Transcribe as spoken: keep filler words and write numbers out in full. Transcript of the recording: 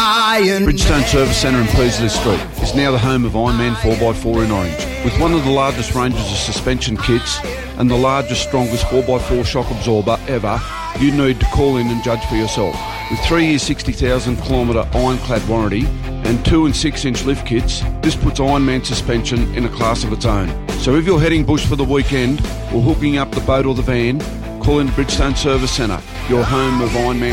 flying. Bridgestone Service Centre in Peasley Street is now the home of Ironman four by four in Orange. With one of the largest ranges of suspension kits and the largest, strongest four by four shock absorber ever, you need to call in and judge for yourself. With three years sixty thousand kilometre ironclad warranty and two and six inch lift kits, this puts Ironman suspension in a class of its own. So if you're heading bush for the weekend or hooking up the boat or the van, call in Bridgestone Service Centre, your home of Ironman